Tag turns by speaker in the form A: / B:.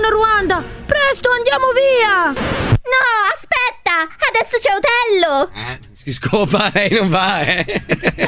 A: Ruanda! Presto, andiamo via!
B: No, aspetta! Adesso c'è Otello!
C: Si scopa, lei non va,